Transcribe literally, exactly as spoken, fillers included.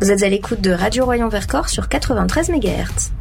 Vous êtes à l'écoute de Radio Royan Vercors sur quatre-vingt-treize mégahertz.